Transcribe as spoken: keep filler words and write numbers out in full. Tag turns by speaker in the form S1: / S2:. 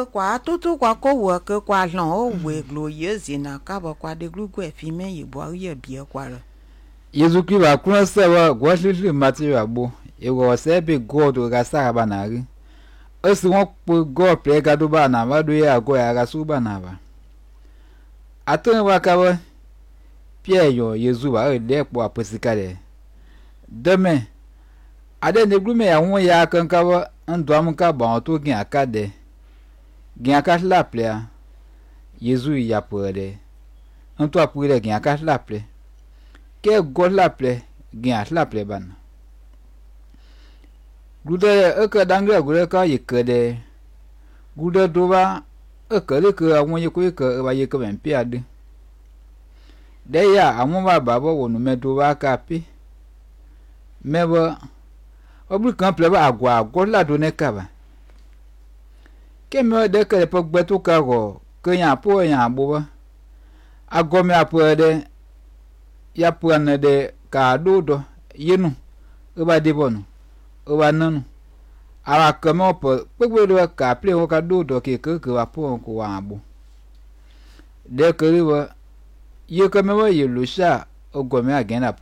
S1: Kwa toto kwa ko work kwa lon o we glo yezi na ka ba kwa de glu kwa fi me yi bo ye bie kwa ro.
S2: Yezu ki ba kun se wa gwa lili material bo e wo se be god ga sa ba na ri. Esi won po god pre ga do ba na ba do ya go ya ga su ba na ba. Aton wa ka ba pie yo Yezu ba e le po aposika de. Demain ade ne glu me ya won ya kan ka ba ndo am ka ba to gin aka de. Gin aka la ple Yezu ya po de. Nto apu de gin aka la ple. Ke god la ple gin aka la ple ban. Gude e ka dangre gude ka ye ke de. Gude do ba e ke le ke awon ye ko e ke ba ye ke ben pi ade. De ya awon ba ba bo wonu me do ba ka pi. Me bo obu kan ple ba agwa god la do ne ka ba. Ke me de ke po gbe to ka go ke yan po yan bo ba. Ago me apo de ya po na de ka do do yenu e ba de bonu. O ba nanu ara kamo po pegbe do ka ple o ka do do ke ke ke wa po ko wa bo de ke ri wa ye ke me wa ye lu sha o go me again